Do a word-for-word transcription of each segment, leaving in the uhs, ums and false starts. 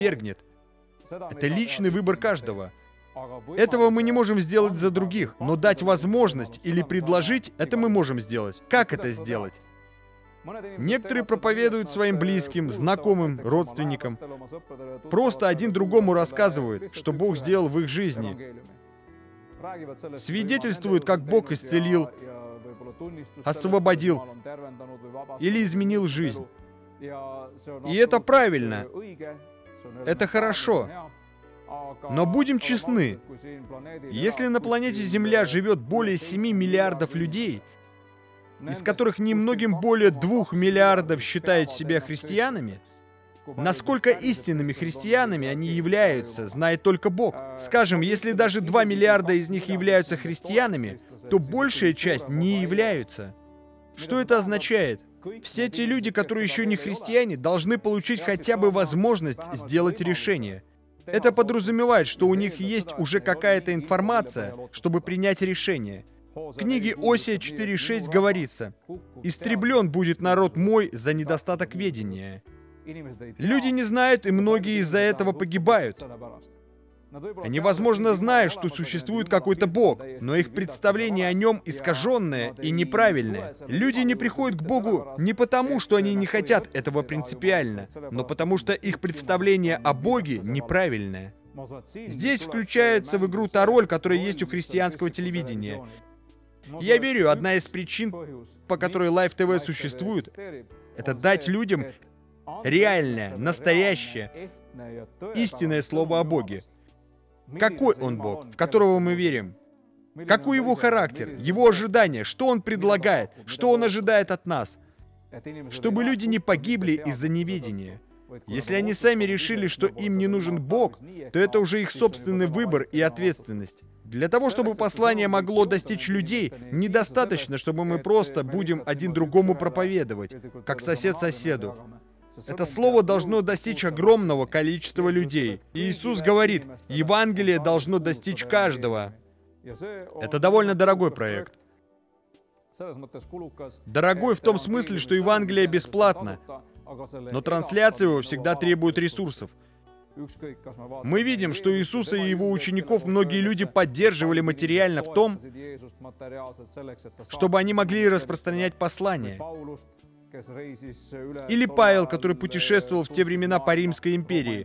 отвергнет. Это личный выбор каждого. Этого мы не можем сделать за других, но дать возможность или предложить, это мы можем сделать. Как это сделать? Некоторые проповедуют своим близким, знакомым, родственникам. Просто один другому рассказывают, что Бог сделал в их жизни. Свидетельствуют, как Бог исцелил, освободил или изменил жизнь. И это правильно. Это хорошо. Но будем честны, если на планете Земля живет более семи миллиардов людей, из которых немногим более двух миллиардов считают себя христианами, насколько истинными христианами они являются, знает только Бог. Скажем, если даже два миллиарда из них являются христианами, то большая часть не являются. Что это означает? Все те люди, которые еще не христиане, должны получить хотя бы возможность сделать решение. Это подразумевает, что у них есть уже какая-то информация, чтобы принять решение. В книге Осия четыре шесть говорится: «Истреблен будет народ мой за недостаток ведения». Люди не знают, и многие из-за этого погибают. Они, возможно, знают, что существует какой-то Бог, но их представление о нем искаженное и неправильное. Люди не приходят к Богу не потому, что они не хотят этого принципиально, но потому что их представление о Боге неправильное. Здесь включается в игру та роль, которая есть у христианского телевидения. Я верю, одна из причин, по которой Live ти ви существует, это дать людям реальное, настоящее, истинное слово о Боге. Какой Он Бог, в которого мы верим? Какой Его характер, Его ожидания, что Он предлагает, что Он ожидает от нас? Чтобы люди не погибли из-за неведения. Если они сами решили, что им не нужен Бог, то это уже их собственный выбор и ответственность. Для того, чтобы послание могло достичь людей, недостаточно, чтобы мы просто будем один другому проповедовать, как сосед соседу. Это слово должно достичь огромного количества людей. И Иисус говорит, Евангелие должно достичь каждого. Это довольно дорогой проект. Дорогой в том смысле, что Евангелие бесплатно, но трансляция его всегда требует ресурсов. Мы видим, что Иисуса и Его учеников многие люди поддерживали материально в том, чтобы они могли распространять послание. Или Павел, который путешествовал в те времена по Римской империи.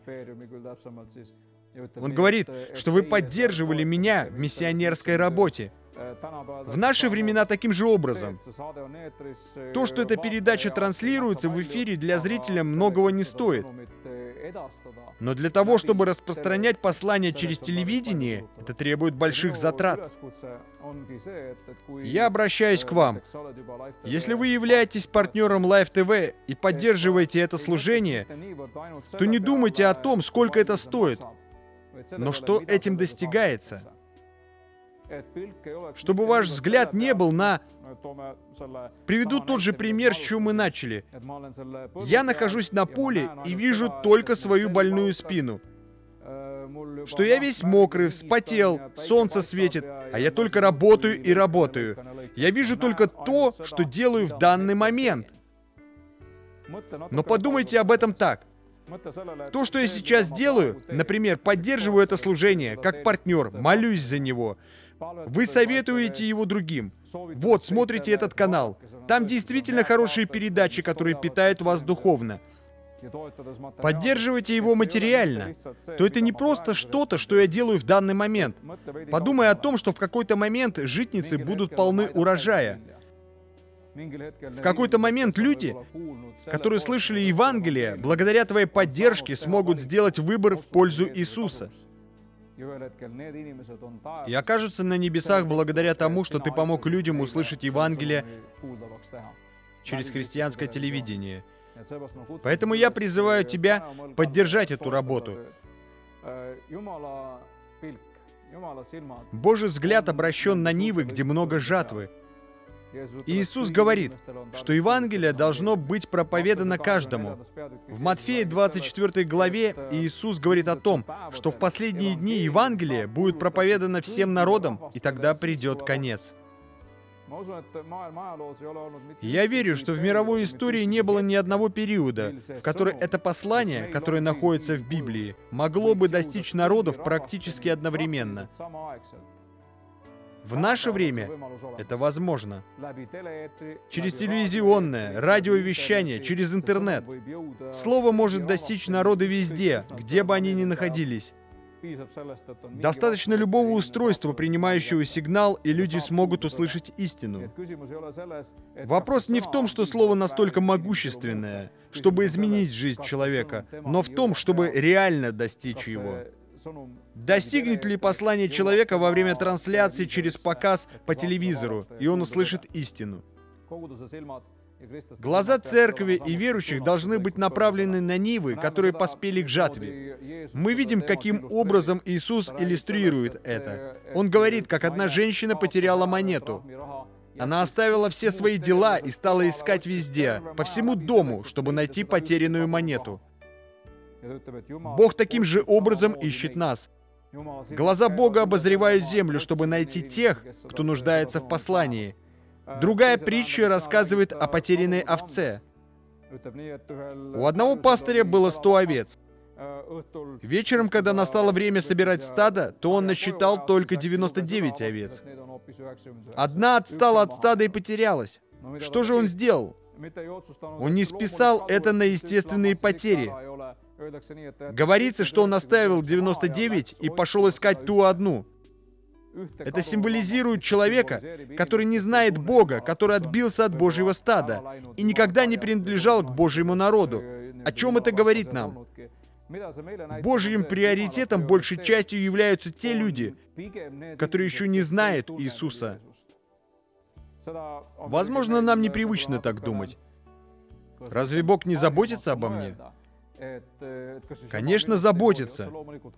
Он говорит, что вы поддерживали меня в миссионерской работе. В наши времена таким же образом. То, что эта передача транслируется в эфире, для зрителя многого не стоит. Но для того, чтобы распространять послание через телевидение, это требует больших затрат. Я обращаюсь к вам. Если вы являетесь партнером Live ти ви и поддерживаете это служение, то не думайте о том, сколько это стоит, но что этим достигается. Чтобы ваш взгляд не был на... Приведу тот же пример, с чего мы начали. Я нахожусь на поле и вижу только свою больную спину. Что я весь мокрый, вспотел, солнце светит, а я только работаю и работаю. Я вижу только то, что делаю в данный момент. Но подумайте об этом так. То, что я сейчас делаю, например, поддерживаю это служение как партнер, молюсь за него. Вы советуете его другим. Вот, смотрите этот канал. Там действительно хорошие передачи, которые питают вас духовно. Поддерживайте его материально. То это не просто что-то, что я делаю в данный момент. Подумай о том, что в какой-то момент житницы будут полны урожая. В какой-то момент люди, которые слышали Евангелие, благодаря твоей поддержке смогут сделать выбор в пользу Иисуса. И окажутся на небесах благодаря тому, что ты помог людям услышать Евангелие через христианское телевидение. Поэтому я призываю тебя поддержать эту работу. Божий взгляд обращен на нивы, где много жатвы. И Иисус говорит, что Евангелие должно быть проповедано каждому. В Матфея двадцать четвёртой главе Иисус говорит о том, что в последние дни Евангелие будет проповедано всем народам, и тогда придет конец. Я верю, что в мировой истории не было ни одного периода, в который это послание, которое находится в Библии, могло бы достичь народов практически одновременно. В наше время это возможно. Через телевизионное, радиовещание, через интернет. Слово может достичь народа везде, где бы они ни находились. Достаточно любого устройства, принимающего сигнал, и люди смогут услышать истину. Вопрос не в том, что слово настолько могущественное, чтобы изменить жизнь человека, но в том, чтобы реально достичь его. Достигнет ли послание человека во время трансляции через показ по телевизору, и он услышит истину? Глаза церкви и верующих должны быть направлены на нивы, которые поспели к жатве. Мы видим, каким образом Иисус иллюстрирует это. Он говорит, как одна женщина потеряла монету. Она оставила все свои дела и стала искать везде, по всему дому, чтобы найти потерянную монету. Бог таким же образом ищет нас. Глаза Бога обозревают землю, чтобы найти тех, кто нуждается в послании. Другая притча рассказывает о потерянной овце. У одного пастыря было сто овец. Вечером, когда настало время собирать стадо, то он насчитал только девяносто девять овец. Одна отстала от стада и потерялась. Что же он сделал? Он не списал это на естественные потери. Говорится, что он оставил девяносто девять и пошел искать ту одну. Это символизирует человека, который не знает Бога, который отбился от Божьего стада и никогда не принадлежал к Божьему народу. О чем это говорит нам? Божьим приоритетом большей частью являются те люди, которые еще не знают Иисуса. Возможно, нам непривычно так думать. Разве Бог не заботится обо мне? Конечно, заботится.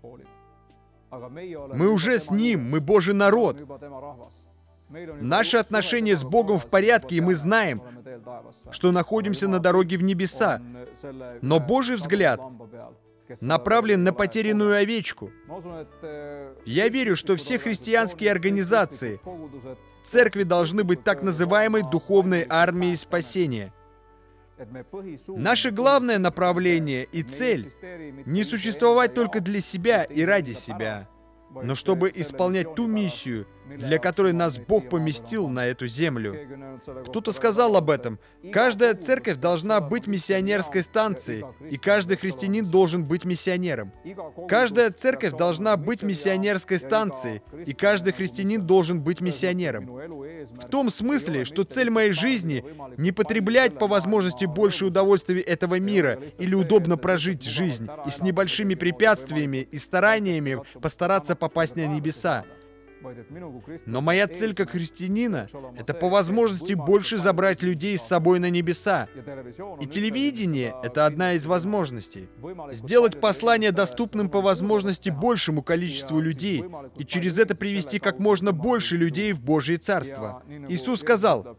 Мы уже с Ним, мы Божий народ. Наши отношения с Богом в порядке, и мы знаем, что находимся на дороге в небеса. Но Божий взгляд направлен на потерянную овечку. Я верю, что все христианские организации, церкви должны быть так называемой духовной армией спасения. Наше главное направление и цель — не существовать только для себя и ради себя, но чтобы исполнять ту миссию, для которой нас Бог поместил на эту землю. Кто-то сказал об этом. Каждая церковь должна быть миссионерской станцией, и каждый христианин должен быть миссионером. Каждая церковь должна быть миссионерской станцией, и каждый христианин должен быть миссионером. В том смысле, что цель моей жизни — не потреблять по возможности больше удовольствий этого мира или удобно прожить жизнь, и с небольшими препятствиями и стараниями постараться попасть на небеса. Но моя цель как христианина — это по возможности больше забрать людей с собой на небеса. И телевидение — это одна из возможностей. Сделать послание доступным по возможности большему количеству людей и через это привести как можно больше людей в Божье Царство. Иисус сказал: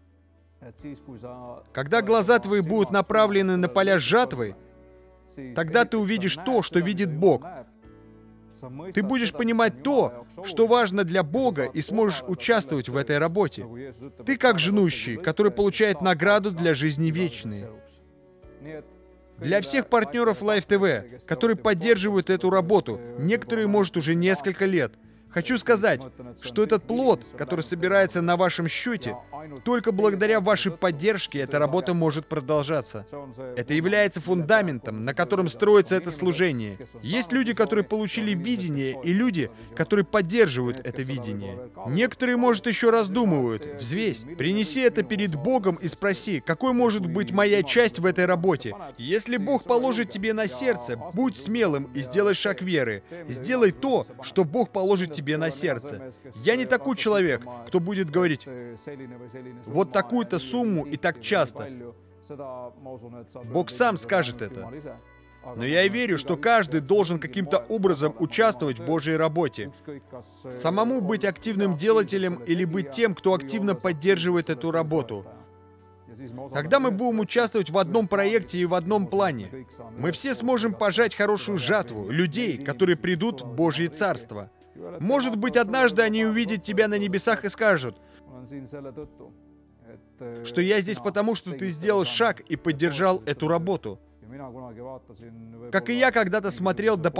«Когда глаза твои будут направлены на поля жатвы, тогда ты увидишь то, что видит Бог. Ты будешь понимать то, что важно для Бога, и сможешь участвовать в этой работе. Ты как жнущий, который получает награду для жизни вечной». Для всех партнеров Life ти ви, которые поддерживают эту работу, некоторые, может, уже несколько лет, хочу сказать, что этот плод, который собирается на вашем счете, только благодаря вашей поддержке эта работа может продолжаться. Это является фундаментом, на котором строится это служение. Есть люди, которые получили видение, и люди, которые поддерживают это видение. Некоторые, может, еще раздумывают. Взвесь, принеси это перед Богом и спроси, какой может быть моя часть в этой работе. Если Бог положит тебе на сердце, будь смелым и сделай шаг веры. Сделай то, что Бог положит тебе на сердце. Я не такой человек, кто будет говорить вот такую-то сумму и так часто. Бог сам скажет это. Но я верю, что каждый должен каким-то образом участвовать в Божьей работе. Самому быть активным делателем или быть тем, кто активно поддерживает эту работу. Тогда мы будем участвовать в одном проекте и в одном плане. Мы все сможем пожать хорошую жатву людей, которые придут в Божье Царство. Может быть, однажды они увидят тебя на небесах и скажут: что я здесь потому, что ты сделал шаг и поддержал эту работу. Как и я когда-то смотрел дополнительные